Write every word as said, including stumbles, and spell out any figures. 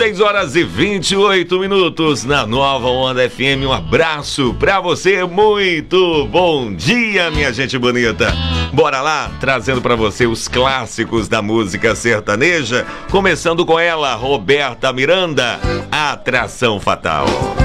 seis horas e vinte e oito minutos na Nova Onda F M. Um abraço pra você, muito bom dia, minha gente bonita. Bora lá, trazendo pra você os clássicos da música sertaneja, começando com ela, Roberta Miranda, Atração Fatal.